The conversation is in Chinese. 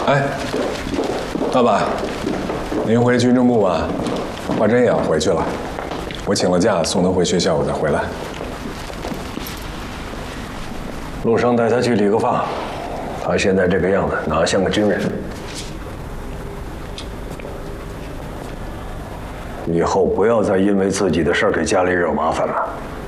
哎，老板，您回军政部吗？华珍也要回去了，我请了假，送他回学校，我再回来。 路上带他去理个发，他现在这个样子，哪像个军人？以后不要再因为自己的事儿给家里惹麻烦了。